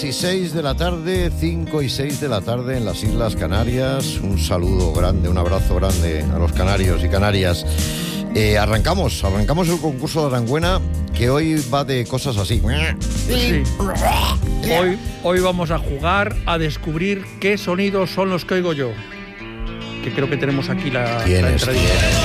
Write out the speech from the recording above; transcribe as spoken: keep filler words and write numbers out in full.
Y seis de la tarde, cinco y seis de la tarde en las Islas Canarias. Un saludo grande, un abrazo grande a los canarios y canarias. Eh, arrancamos, arrancamos el concurso de Aranguena, que hoy va de cosas así. Sí. Hoy, hoy vamos a jugar a descubrir qué sonidos son los que oigo yo. Que creo que tenemos aquí la, la ¿Tienes, entradilla. tienes?